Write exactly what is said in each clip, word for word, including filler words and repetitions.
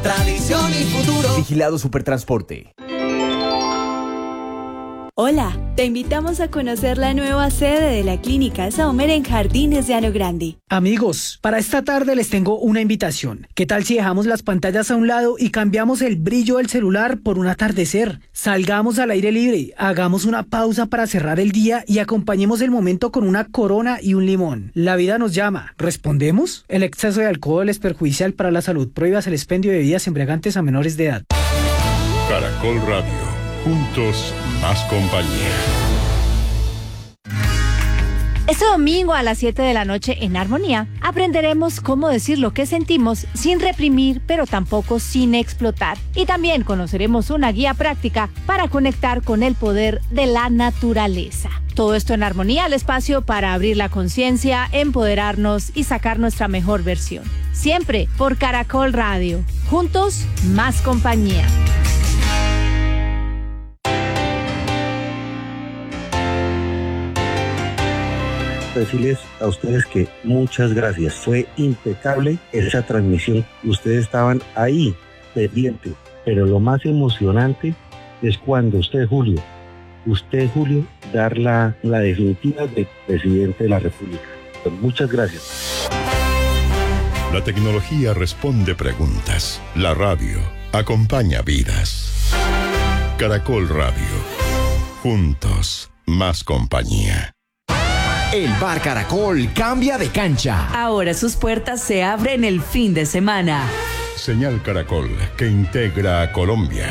tradición y futuro. Vigilado Supertransporte. Hola, te invitamos a conocer la nueva sede de la Clínica Saumer en Jardines de Llano Grande. Amigos, para esta tarde les tengo una invitación. ¿Qué tal si dejamos las pantallas a un lado y cambiamos el brillo del celular por un atardecer? Salgamos al aire libre, hagamos una pausa para cerrar el día y acompañemos el momento con una corona y un limón. La vida nos llama. ¿Respondemos? El exceso de alcohol es perjudicial para la salud. Prohíbas el expendio de bebidas embriagantes a menores de edad. Caracol Radio. Juntos, más compañía. Este domingo a las siete de la noche en Armonía aprenderemos cómo decir lo que sentimos sin reprimir, pero tampoco sin explotar. Y también conoceremos una guía práctica para conectar con el poder de la naturaleza. Todo esto en Armonía, el espacio para abrir la conciencia, empoderarnos y sacar nuestra mejor versión. Siempre por Caracol Radio. Juntos, más compañía. Decirles a ustedes que muchas gracias, fue impecable esa transmisión, ustedes estaban ahí pendientes, pero lo más emocionante es cuando usted, Julio, usted, Julio, dar la, la definitiva de presidente de la República. Pues muchas gracias. La tecnología responde preguntas, la radio acompaña vidas. Caracol Radio, juntos, más compañía. El Bar Caracol cambia de cancha. Ahora sus puertas se abren el fin de semana. Señal Caracol, que integra a Colombia.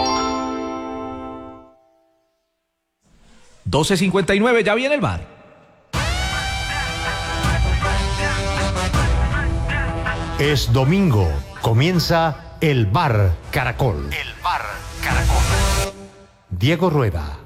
doce cincuenta y nueve, ya viene el bar. Es domingo, comienza el Bar Caracol. El Bar Caracol. Diego Rueda.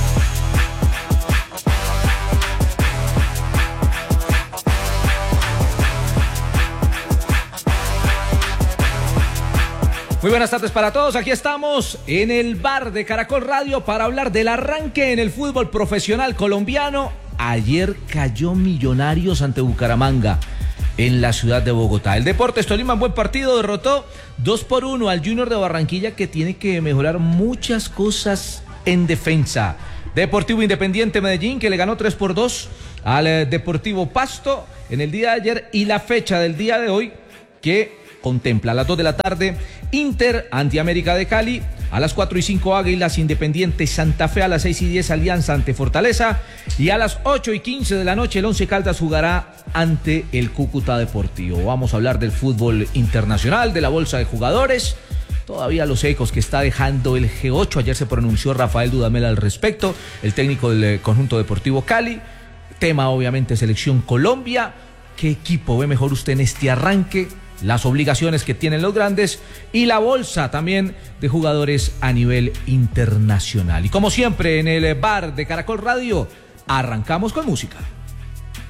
Muy buenas tardes para todos, aquí estamos en el bar de Caracol Radio para hablar del arranque en el fútbol profesional colombiano. Ayer cayó Millonarios ante Bucaramanga en la ciudad de Bogotá. El Deportes Tolima en buen partido derrotó dos por uno al Junior de Barranquilla, que tiene que mejorar muchas cosas en defensa. Deportivo Independiente Medellín, que le ganó tres por dos al Deportivo Pasto en el día de ayer, y la fecha del día de hoy que contempla a las dos de la tarde Inter ante América de Cali, a las cuatro y cinco Águilas Independiente Santa Fe, a las seis y diez Alianza ante Fortaleza, y a las ocho y quince de la noche el Once Caldas jugará ante el Cúcuta Deportivo. Vamos a hablar del fútbol internacional, de la bolsa de jugadores, todavía los ecos que está dejando el G ocho. Ayer se pronunció Rafael Dudamel al respecto, el técnico del conjunto deportivo Cali. Tema obviamente Selección Colombia. ¿Qué equipo ve mejor usted en este arranque? Las obligaciones que tienen los grandes y la bolsa también de jugadores a nivel internacional. Y como siempre en el bar de Caracol Radio, arrancamos con música.